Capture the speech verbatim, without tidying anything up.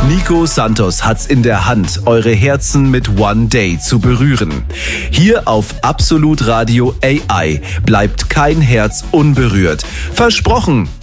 Nico Santos hat's in der Hand, eure Herzen mit One Day zu berühren. Hier auf Absolut Radio A I bleibt kein Herz unberührt. Versprochen!